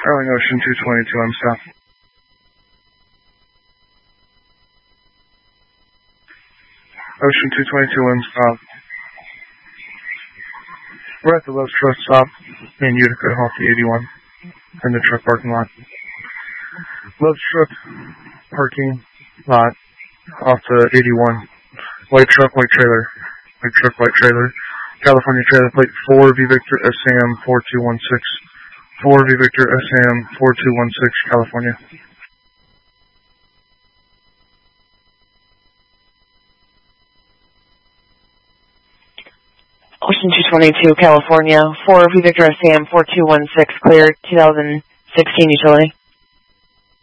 Sterling Ocean 222, I'm south. Ocean 222, I'm south. We're at the Love's Truck stop in Utica off the 81 in the truck parking lot. Love's Truck parking lot off the 81. White truck, white trailer. White truck, white trailer. California trailer plate 4V Victor SAM 4216. 4V Victor SAM 4216, California. Ocean 222, California, 4V Victor SAM 4216, clear, 2016 utility.